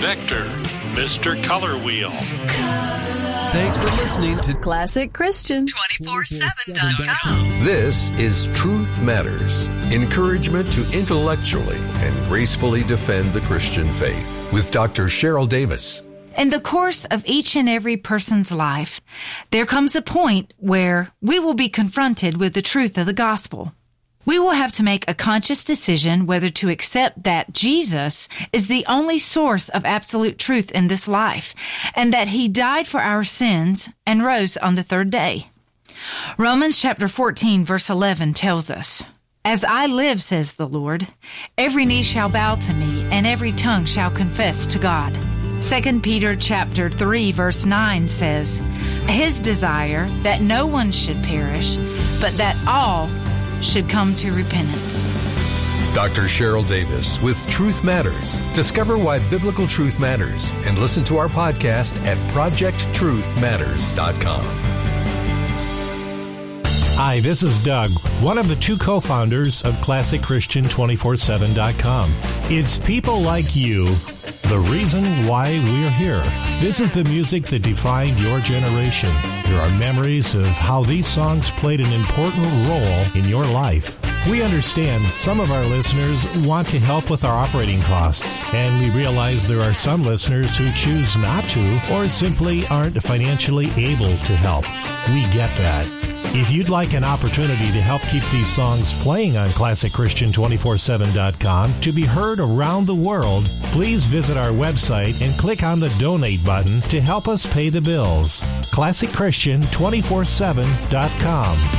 Vector, Mr. Color Wheel. Thanks for listening to Classic Christian 247.com. This is Truth Matters, encouragement to intellectually and gracefully defend the Christian faith with Dr. Cheryl Davis. In the course of each and every person's life, there comes a point where we will be confronted with the truth of the gospel. We will have to make a conscious decision whether to accept that Jesus is the only source of absolute truth in this life, and that he died for our sins and rose on the third day. Romans chapter 14, verse 11 tells us, "As I live, says the Lord, every knee shall bow to me, and every tongue shall confess to God." 2 Peter chapter 3, verse 9 says, "His desire that no one should perish, but that all should come to repentance." Dr. Cheryl Davis with Truth Matters. Discover why biblical truth matters and listen to our podcast at projecttruthmatters.com. Hi, this is Doug, one of the two co-founders of ClassicChristian247.com. It's people like you, the reason why we're here. This is the music that defined your generation. There are memories of how these songs played an important role in your life. We understand some of our listeners want to help with our operating costs, and we realize there are some listeners who choose not to or simply aren't financially able to help. We get that. If you'd like an opportunity to help keep these songs playing on ClassicChristian247.com to be heard around the world, please visit our website and click on the donate button to help us pay the bills. ClassicChristian247.com.